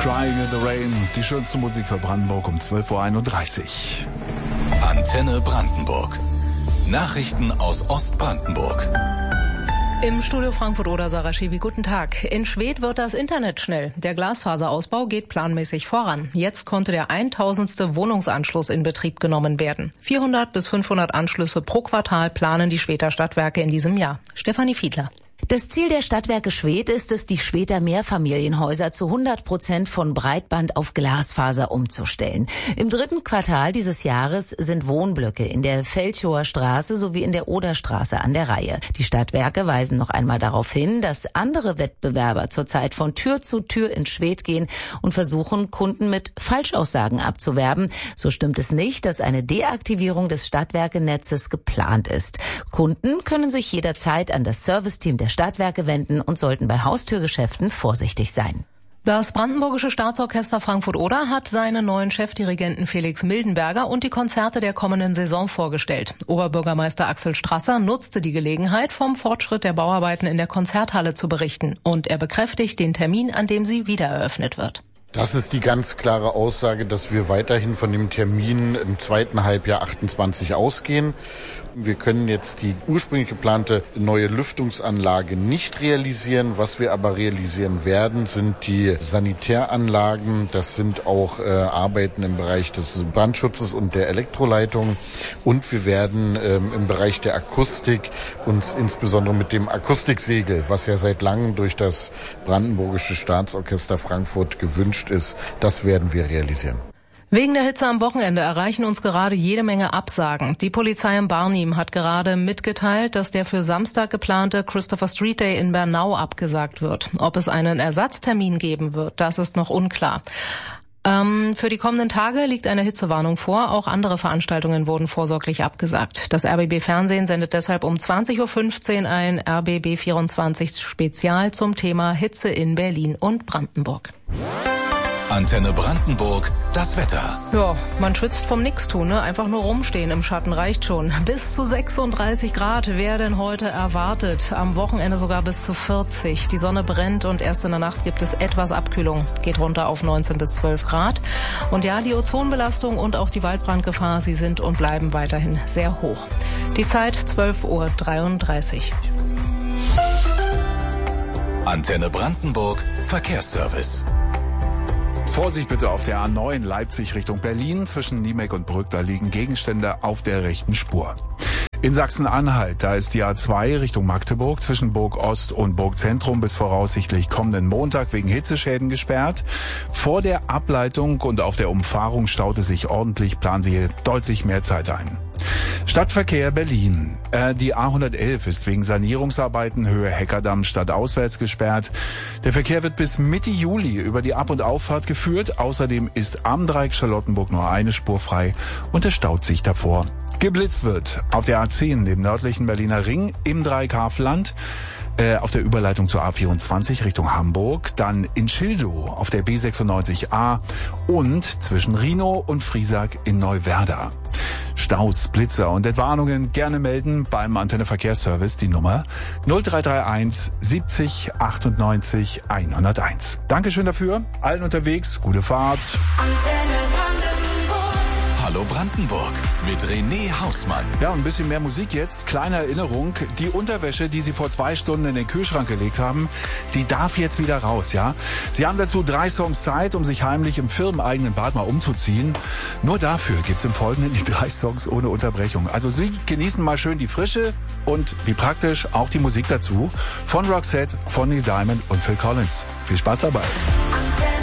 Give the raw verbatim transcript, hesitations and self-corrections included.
Crying in the Rain, die schönste Musik für Brandenburg um zwölf Uhr einunddreißig. Antenne Brandenburg. Nachrichten aus Ostbrandenburg. Im Studio Frankfurt-Oder, Sarah Schewi, guten Tag. In Schwedt wird das Internet schnell. Der Glasfaserausbau geht planmäßig voran. Jetzt konnte der tausendste Wohnungsanschluss in Betrieb genommen werden. vierhundert bis fünfhundert Anschlüsse pro Quartal planen die Schwedter Stadtwerke in diesem Jahr. Stefanie Fiedler. Das Ziel der Stadtwerke Schwedt ist es, die Schwedter Mehrfamilienhäuser zu hundert Prozent von Breitband auf Glasfaser umzustellen. Im dritten Quartal dieses Jahres sind Wohnblöcke in der Feldchower Straße sowie in der Oderstraße an der Reihe. Die Stadtwerke weisen noch einmal darauf hin, dass andere Wettbewerber zurzeit von Tür zu Tür in Schwedt gehen und versuchen, Kunden mit Falschaussagen abzuwerben. So stimmt es nicht, dass eine Deaktivierung des Stadtwerkenetzes geplant ist. Kunden können sich jederzeit an das Serviceteam der Stadtwerke wenden und sollten bei Haustürgeschäften vorsichtig sein. Das Brandenburgische Staatsorchester Frankfurt-Oder hat seinen neuen Chefdirigenten Felix Mildenberger und die Konzerte der kommenden Saison vorgestellt. Oberbürgermeister Axel Strasser nutzte die Gelegenheit, vom Fortschritt der Bauarbeiten in der Konzerthalle zu berichten. Und er bekräftigt den Termin, an dem sie wieder eröffnet wird. Das ist die ganz klare Aussage, dass wir weiterhin von dem Termin im zweiten Halbjahr achtundzwanzig ausgehen. Wir können jetzt die ursprünglich geplante neue Lüftungsanlage nicht realisieren. Was wir aber realisieren werden, sind die Sanitäranlagen. Das sind auch äh, Arbeiten im Bereich des Brandschutzes und der Elektroleitung. Und wir werden ähm, im Bereich der Akustik uns insbesondere mit dem Akustiksegel, was ja seit langem durch das Brandenburgische Staatsorchester Frankfurt gewünscht ist, das werden wir realisieren. Wegen der Hitze am Wochenende erreichen uns gerade jede Menge Absagen. Die Polizei in Barnim hat gerade mitgeteilt, dass der für Samstag geplante Christopher Street Day in Bernau abgesagt wird. Ob es einen Ersatztermin geben wird, das ist noch unklar. Ähm, für die kommenden Tage liegt eine Hitzewarnung vor. Auch andere Veranstaltungen wurden vorsorglich abgesagt. Das R B B Fernsehen sendet deshalb um zwanzig Uhr fünfzehn ein R B B vierundzwanzig Spezial zum Thema Hitze in Berlin und Brandenburg. Antenne Brandenburg, das Wetter. Ja, man schwitzt vom Nichtstun, ne? Einfach nur rumstehen im Schatten reicht schon. Bis zu sechsunddreißig Grad werden heute erwartet. Am Wochenende sogar bis zu vierzig. Die Sonne brennt und erst in der Nacht gibt es etwas Abkühlung. Geht runter auf neunzehn bis zwölf Grad. Und ja, die Ozonbelastung und auch die Waldbrandgefahr, sie sind und bleiben weiterhin sehr hoch. Die Zeit zwölf Uhr dreiunddreißig. Antenne Brandenburg, Verkehrsservice. Vorsicht bitte auf der A neun Leipzig Richtung Berlin. Zwischen Niemek und Brück, da liegen Gegenstände auf der rechten Spur. In Sachsen-Anhalt, da ist die A zwei Richtung Magdeburg zwischen Burg Ost und Burg Zentrum bis voraussichtlich kommenden Montag wegen Hitzeschäden gesperrt. Vor der Ableitung und auf der Umfahrung staute sich ordentlich, planen Sie hier deutlich mehr Zeit ein. Stadtverkehr Berlin. Äh, die A hundertelf ist wegen Sanierungsarbeiten Höhe Heckerdamm stadtauswärts gesperrt. Der Verkehr wird bis Mitte Juli über die Ab- und Auffahrt geführt. Außerdem ist am Dreieck Charlottenburg nur eine Spur frei und es staut sich davor. Geblitzt wird auf der A zehn, dem nördlichen Berliner Ring, im Dreieck Havelland, äh, auf der Überleitung zur A vierundzwanzig Richtung Hamburg, dann in Schildow auf der B sechsundneunzig A und zwischen Rhinow und Friesack in Neuwerder. Staus, Blitzer und Entwarnungen gerne melden beim Antenne Verkehrsservice, die Nummer null drei drei eins siebzig achtundneunzig hunderteins. Dankeschön dafür, allen unterwegs, gute Fahrt. Antenne Brandenburg. Hallo Brandenburg mit René Hausmann. Ja, und ein bisschen mehr Musik jetzt. Kleine Erinnerung, die Unterwäsche, die Sie vor zwei Stunden in den Kühlschrank gelegt haben, die darf jetzt wieder raus, ja? Sie haben dazu drei Songs Zeit, um sich heimlich im firmeneigenen Bad mal umzuziehen. Nur dafür gibt's im Folgenden die drei Songs ohne Unterbrechung. Also Sie genießen mal schön die Frische und, wie praktisch, auch die Musik dazu von Roxette, von Neil Diamond und Phil Collins. Viel Spaß dabei.